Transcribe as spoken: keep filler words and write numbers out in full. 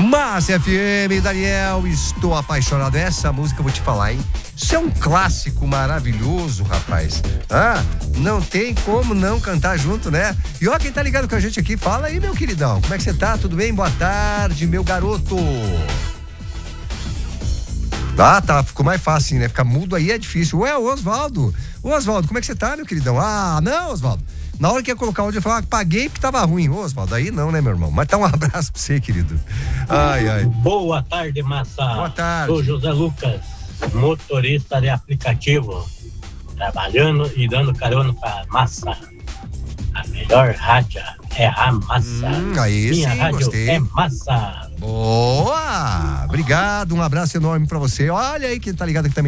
Massa F M, Daniel, estou apaixonado. Essa música eu vou te falar, hein? Isso é um clássico maravilhoso, rapaz. Ah, não tem como não cantar junto, né? E ó, quem tá ligado com a gente aqui, fala aí, meu queridão. Como é que você tá? Tudo bem? Boa tarde, meu garoto. Ah, tá, ficou mais fácil, né? Ficar mudo aí é difícil. Ué, o Osvaldo. Ô, Osvaldo, como é que você tá, meu queridão? Ah, não, Osvaldo. Na hora que ia colocar o áudio, eu falava, paguei porque tava ruim. Ô, Osvaldo, aí não, né, meu irmão? Mas tá um abraço pra você, querido. Ai, ai. Boa tarde, Massa. Boa tarde. Sou José Lucas, motorista de aplicativo, trabalhando e dando carona pra Massa. A melhor rádio é a Massa. Hum, aí Minha sim, rádio gostei. é Massa. Boa! Obrigado, um abraço enorme pra você. Olha aí quem tá ligado aqui também.